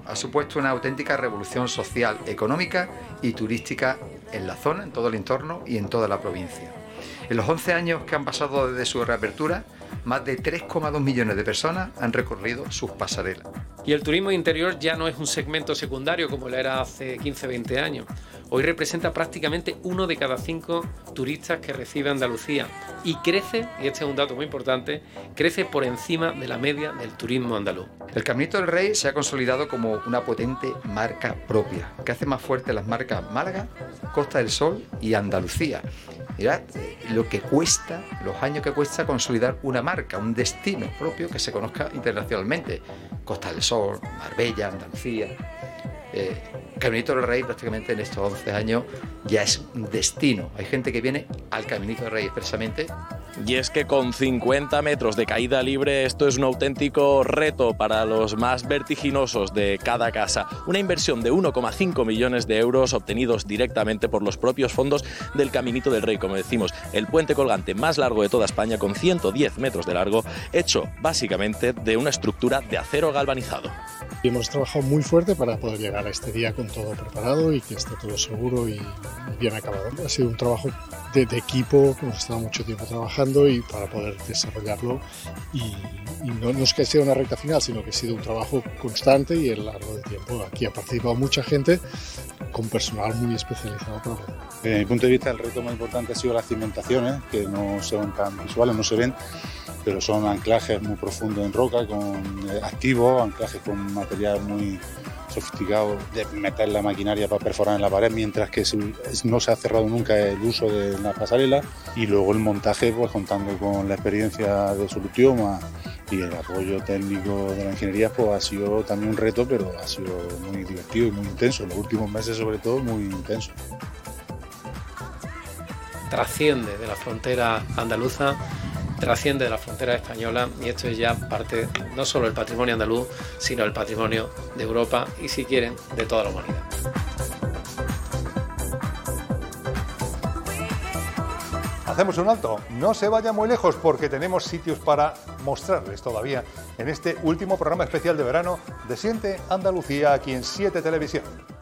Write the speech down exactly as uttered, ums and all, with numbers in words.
ha supuesto una auténtica revolución social, económica y turística en la zona, en todo el entorno y en toda la provincia. En los once años que han pasado desde su reapertura, más de tres coma dos millones de personas han recorrido sus pasarelas. Y el turismo interior ya no es un segmento secundario como lo era hace quince a veinte años. Hoy representa prácticamente uno de cada cinco turistas que recibe Andalucía y crece, y este es un dato muy importante, crece por encima de la media del turismo andaluz. El Caminito del Rey se ha consolidado como una potente marca propia, que hace más fuertes las marcas Málaga, Costa del Sol y Andalucía. Mirad lo que cuesta, los años que cuesta consolidar una marca, un destino propio que se conozca internacionalmente. Costa del Sol, Marbella, Andalucía. Eh, Caminito del Rey prácticamente en estos once años ya es un destino. Hay gente que viene al Caminito del Rey expresamente. Y es que con cincuenta metros de caída libre esto es un auténtico reto para los más vertiginosos de cada casa. Una inversión de uno coma cinco millones de euros obtenidos directamente por los propios fondos del Caminito del Rey. Como decimos, el puente colgante más largo de toda España con ciento diez metros de largo, hecho básicamente de una estructura de acero galvanizado. Hemos trabajado muy fuerte para poder llegar a este día con todo preparado y que esté todo seguro y bien acabado. Ha sido un trabajo de, de equipo que hemos estado mucho tiempo trabajando y para poder desarrollarlo y, y no, no es que sea una recta final, sino que ha sido un trabajo constante y a lo largo del tiempo. Aquí ha participado mucha gente con personal muy especializado para poder. Desde mi punto de vista, el reto más importante ha sido las cimentaciones, que no son tan visuales, no se ven, pero son anclajes muy profundos en roca, con eh, activos, anclajes con material muy sofisticado de meter la maquinaria para perforar en la pared, mientras que no se ha cerrado nunca el uso de la pasarela, y luego el montaje, pues contando con la experiencia de Solution y el apoyo técnico de la ingeniería, pues ha sido también un reto, pero ha sido muy divertido y muy intenso, en los últimos meses sobre todo muy intenso. Trasciende de la frontera andaluza, trasciende de la frontera española, y esto es ya parte no solo del patrimonio andaluz, sino del patrimonio de Europa y, si quieren, de toda la humanidad. Hacemos un alto, no se vaya muy lejos porque tenemos sitios para mostrarles todavía en este último programa especial de verano de Siente Andalucía aquí en siete Televisión.